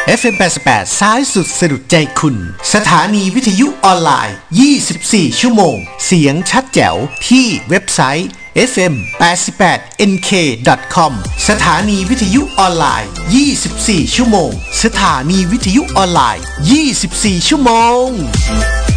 FM 88ซ้ายสุดสะดุดใจคุณสถานีวิทยุออนไลน์24ชั่วโมงเสียงชัดแจ๋วที่เว็บไซต์ fm88nk.com สถานีวิทยุออนไลน์24ชั่วโมงสถานีวิทยุออนไลน์24ชั่วโมง